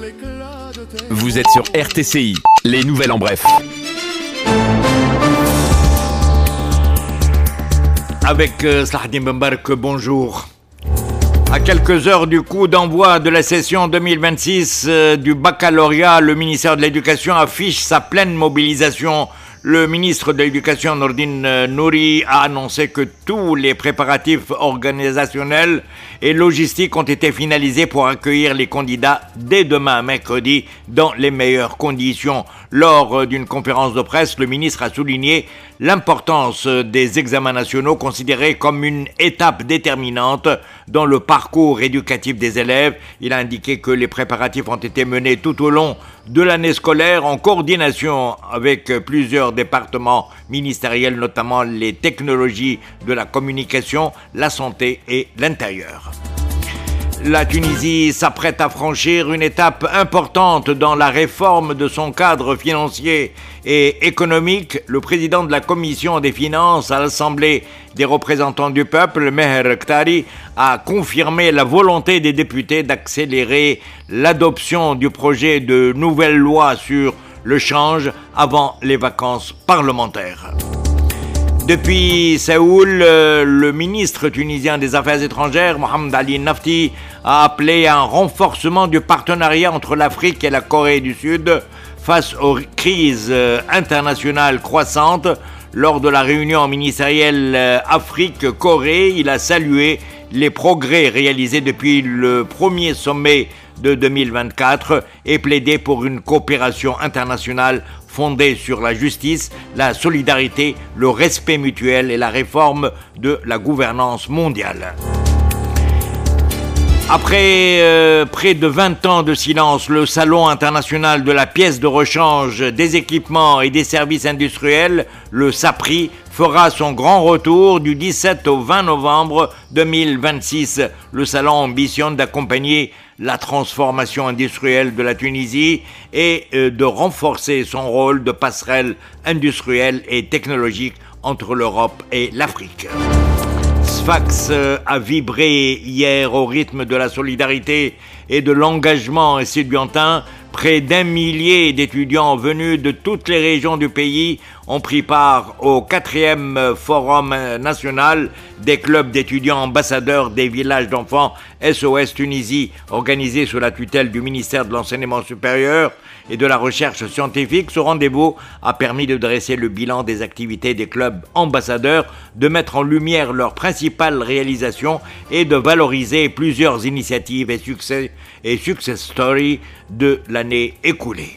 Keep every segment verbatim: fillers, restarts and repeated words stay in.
Vous êtes sur R T C I, les nouvelles en bref. Avec euh, Saladin Bembark, bonjour. À quelques heures du coup d'envoi de la session deux mille vingt-six euh, du baccalauréat, le ministère de l'Éducation affiche sa pleine mobilisation. Le ministre de l'Éducation, Nourdine Nouri, a annoncé que tous les préparatifs organisationnels et logistiques ont été finalisés pour accueillir les candidats dès demain, mercredi, dans les meilleures conditions. Lors d'une conférence de presse, le ministre a souligné l'importance des examens nationaux considérés comme une étape déterminante dans le parcours éducatif des élèves. Il a indiqué que les préparatifs ont été menés tout au long de l'année scolaire en coordination avec plusieurs départements ministériels, notamment les technologies de la communication, la santé et l'intérieur. La Tunisie s'apprête à franchir une étape importante dans la réforme de son cadre financier et économique. Le président de la Commission des finances à l'Assemblée des représentants du peuple, Meher Ktari, a confirmé la volonté des députés d'accélérer l'adoption du projet de nouvelle loi sur le change avant les vacances parlementaires. Depuis Séoul, le ministre tunisien des Affaires étrangères, Mohamed Ali Nafti, a appelé à un renforcement du partenariat entre l'Afrique et la Corée du Sud face aux crises internationales croissantes. Lors de la réunion ministérielle Afrique-Corée, il a salué les progrès réalisés depuis le premier sommet de deux mille vingt-quatre et plaidé pour une coopération internationale fondée sur la justice, la solidarité, le respect mutuel et la réforme de la gouvernance mondiale. Après euh, près de vingt ans de silence, le Salon international de la pièce de rechange des équipements et des services industriels, le SAPRI, fera son grand retour du dix-sept au vingt novembre deux mille vingt-six. Le salon ambitionne d'accompagner la transformation industrielle de la Tunisie et euh, de renforcer son rôle de passerelle industrielle et technologique entre l'Europe et l'Afrique. Sfax a vibré hier au rythme de la solidarité et de l'engagement séduantin. Près d'un millier d'étudiants venus de toutes les régions du pays ont pris part au quatrième forum national des clubs d'étudiants ambassadeurs des villages d'enfants S O S Tunisie, organisé sous la tutelle du ministère de l'Enseignement supérieur et de la Recherche scientifique. Ce rendez-vous a permis de dresser le bilan des activités des clubs ambassadeurs, de mettre en lumière leurs principales réalisations et de valoriser plusieurs initiatives et succès et success stories de l'année écoulée.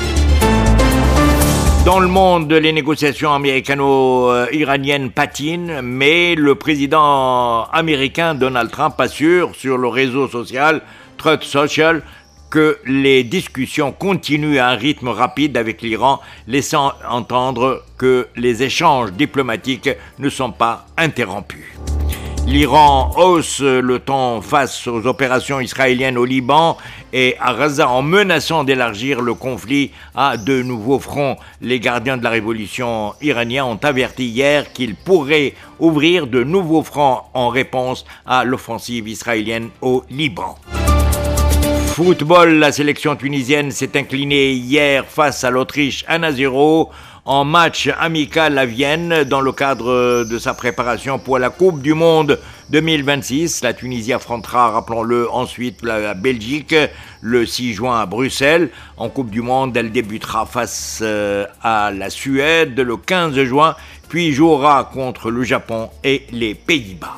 Dans le monde, les négociations américano-iraniennes patinent, mais le président américain Donald Trump assure sur le réseau social Truth Social que les discussions continuent à un rythme rapide avec l'Iran, laissant entendre que les échanges diplomatiques ne sont pas interrompus. L'Iran hausse le ton face aux opérations israéliennes au Liban et à Gaza en menaçant d'élargir le conflit à de nouveaux fronts. Les gardiens de la révolution iraniens ont averti hier qu'ils pourraient ouvrir de nouveaux fronts en réponse à l'offensive israélienne au Liban. Football, la sélection tunisienne s'est inclinée hier face à l'Autriche un à zéro en match amical à Vienne dans le cadre de sa préparation pour la Coupe du Monde deux mille vingt-six. La Tunisie affrontera, rappelons-le, ensuite la Belgique le six juin à Bruxelles. En Coupe du Monde, elle débutera face à la Suède le quinze juin, puis jouera contre le Japon et les Pays-Bas.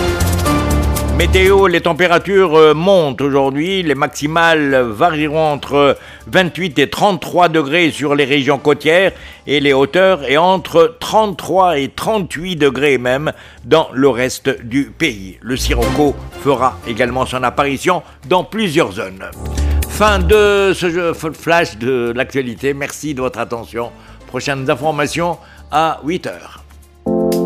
Météo, les températures montent aujourd'hui, les maximales varieront entre vingt-huit et trente-trois degrés sur les régions côtières et les hauteurs et entre trente-trois et trente-huit degrés même dans le reste du pays. Le sirocco fera également son apparition dans plusieurs zones. Fin de ce jeu flash de l'actualité, merci de votre attention. Prochaines informations à huit heures.